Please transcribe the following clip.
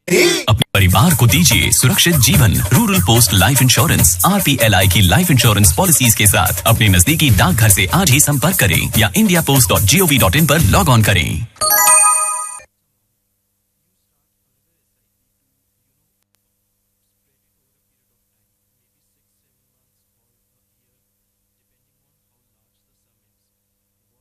अपने परिवार को दीजिए सुरक्षित जीवन। Rural post life insurance RPLI की लाइफ इंश्योरेंस पॉलिसीज के साथ अपने नजदीकी डाकघर से आज ही संपर्क करें या indiapost.gov.in पर लॉग ऑन करें।